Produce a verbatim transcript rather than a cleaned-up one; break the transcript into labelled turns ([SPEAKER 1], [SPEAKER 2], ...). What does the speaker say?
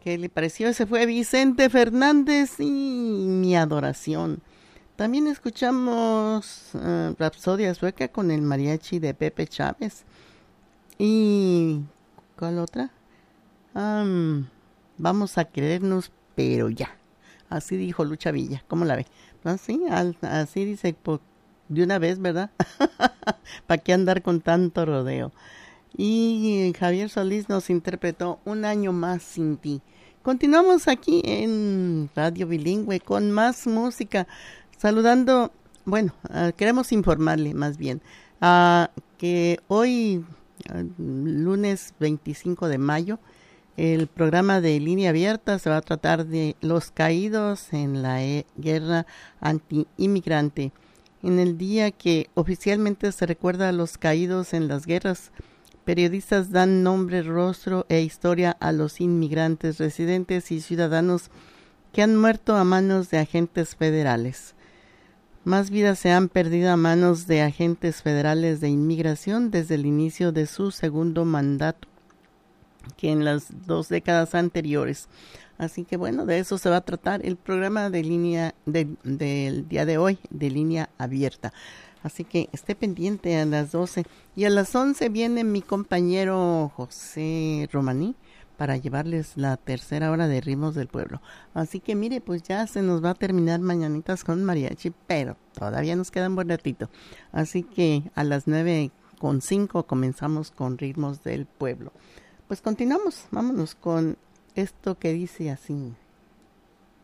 [SPEAKER 1] ¿Qué le pareció? Ese fue Vicente Fernández y Mi Adoración. También escuchamos uh, Rapsodia Sueca con el mariachi de Pepe Chávez. ¿Y cuál otra? Um, vamos a querernos, pero ya. Así dijo Lucha Villa. ¿Cómo la ve? Así, al, así dice por, de una vez, ¿verdad? ¿Para qué andar con tanto rodeo? Y Javier Solís nos interpretó Un año más sin ti. Continuamos aquí en Radio Bilingüe con más música. Saludando, bueno, uh, queremos informarle más bien uh, que hoy, uh, lunes veinticinco de mayo, el programa de Línea Abierta se va a tratar de los caídos en la e- guerra anti-inmigrante. En el día que oficialmente se recuerda a los caídos en las guerras, periodistas dan nombre, rostro e historia a los inmigrantes, residentes y ciudadanos que han muerto a manos de agentes federales. Más vidas se han perdido a manos de agentes federales de inmigración desde el inicio de su segundo mandato que en las dos décadas anteriores. Así que bueno, de eso se va a tratar el programa de línea de, del día de hoy, de Línea Abierta. Así que esté pendiente a las doce. Y a las once viene mi compañero José Romaní para llevarles la tercera hora de Ritmos del Pueblo. Así que mire, pues ya se nos va a terminar Mañanitas con Mariachi, pero todavía nos queda un buen ratito. Así que a las nueve con cinco comenzamos con Ritmos del Pueblo. Pues continuamos, vámonos con esto que dice así.